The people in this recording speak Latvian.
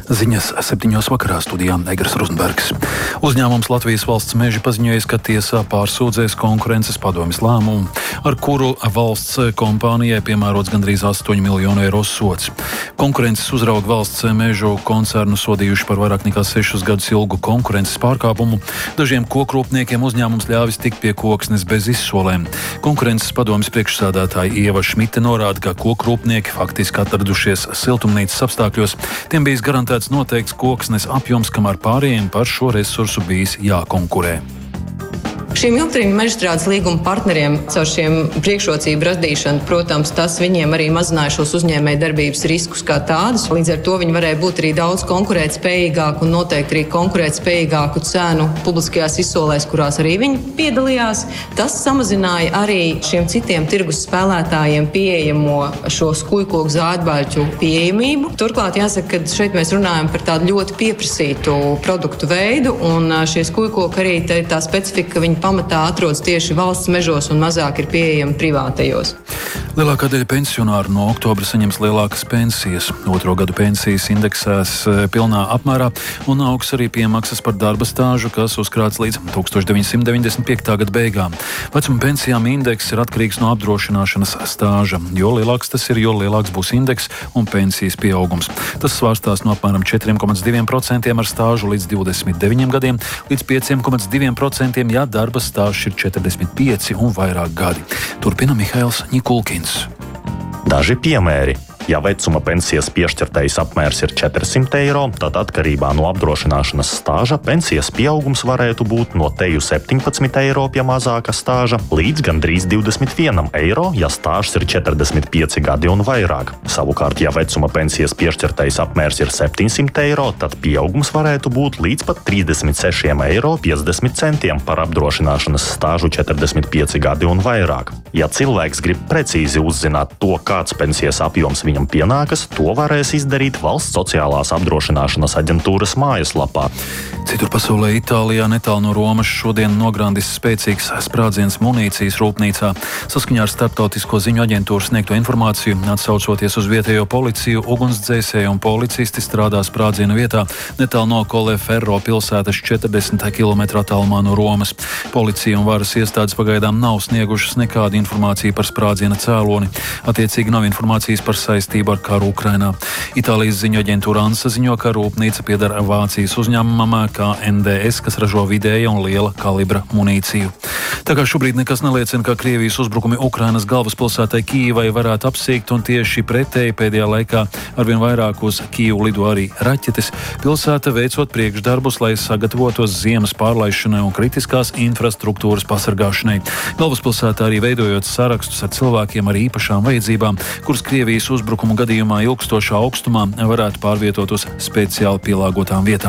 Ziņas 7. vakarā studijā Egers Rozenbergs. Uzņēmums Latvijas valsts meži paziņojis, ka tiesā pārsūdzēs konkurences padomjas lēmumu, ar kuru valsts kompānijai piemērots gandrīz 8 miljonu eiro sods. Konkurences uzrauga valsts mežu koncernu sodījuši par vairāk nekā 6 gadus ilgu konkurences pārkāpumu. Dažiem kokrūpniekiem uzņēmums ļāvis tikt pie koksnes bez izsolēm. Konkurences padomjas priekšsēdētāja Ieva Šmite norāda, ka kokrūpnieki faktiski atradušies siltumnīcas apstākļos. Tiem bijis garantēts noteikts koksnes apjoms, kamēr pārējiem par šo resursu bijis jākonkurē. Šiem ilgtermiņa mežstrādes līguma partneriem caur šiem priekšrocību radīšanu, protams, tas viņiem arī mazināja šos uzņēmēju darbības riskus kā tādus. Līdz ar to viņi varēja būt arī daudz konkurētspējīgāku un noteikti arī konkurētspējīgāku cenu publiskajās izsolēs, kurās arī viņi piedalījās. Tas samazināja arī šiem citiem tirgus spēlētājiem pieejamo šo skujkoku zāģbaļķu pieejamību. Turklāt jāsaka, ka šeit mēs runājam par tādu ļoti pieprasītu produktu veidu, un šie skujkoki arī tā specifika, ka viņi pamatā atrodas tieši valsts mežos un mazāk ir pieejami privātajos. Lielākā daļa pensionāru no oktobra saņems lielākas pensijas. Otro gadu pensijas indeksēs pilnā apmērā un augs arī piemaksas par darba stāžu, kas uzkrāts līdz 1995. gada beigām. Vecuma pensijām indeks ir atkarīgs no apdrošināšanas stāža. Jo lielāks tas ir, jo lielāks būs indeks un pensijas pieaugums. Tas svārstās no apmēram 4,2% ar stāžu līdz 29 gadiem, līdz 5,2%, ja darba stāžs ir 45 un vairāk gadi. Turpina Mihails Nikulkins. Daži piemēri. Ja vecuma pensijas piešķirtais apmērs ir 400 eiro, tad atkarībā no apdrošināšanas stāža pensijas pieaugums varētu būt no teju 17 eiro pie mazāka stāža līdz gandrīz 21 eiro, ja stāžs ir 45 gadi un vairāk. Savukārt, ja vecuma pensijas piešķirtais apmērs ir 700 eiro, tad pieaugums varētu būt līdz pat 36 eiro 50 centiem par apdrošināšanas stāžu 45 gadi un vairāk. Ja cilvēks grib precīzi uzzināt to, kāds pensijas apjoms viņam pienākas, to varēs izdarīt Valsts sociālās apdrošināšanas aģentūras mājaslapā. Citur pasaulē Itālijā netālu no Romas šodien nograndis spēcīgs sprādziens munīcijas rūpnīcā. Saskaņā ar starptautisko ziņu aģentūru sniegto informāciju, atsaucoties uz vietējo policiju, ugunsdzēsēji un policisti strādā sprādziena vietā netālu no Colleferro pilsētas 40 km attālumā no Romas. Policija un varas iestādes pagaidām nav sniegušas nekādu informāciju par sprādziena cēloni. Attiecīgi nav informācijas par saistību ar karu Ukrainā. Itālijas ziņu aģentūra ANSA ziņo, ka rūpnīca pieder Vācijas uzņēmumam KNDS, kas ražo vidēja un liela kalibra munīciju. Tā kā šobrīd nekas neliecina, ka Krievijas uzbrukumi Ukrainas galvaspilsētai Kijivai varētu apsīkt, un tieši pretēji pēdējā laikā arvien vairāk uz Kijivu lido arī raķetes, pilsēta veicot priekšdarbus, lai sagatavotos ziemas pārlaišanai un kritiskās infrastruktūras pasargāšanai. Galvaspilsētā arī veidojot sarakstus ar cilvēkiem ar īpašām vajadzībām, kurus Krievijas uzbrukumu gadījumā ilgstošā augstumā varētu pārvietot uz speciāli pielāgotām vietām.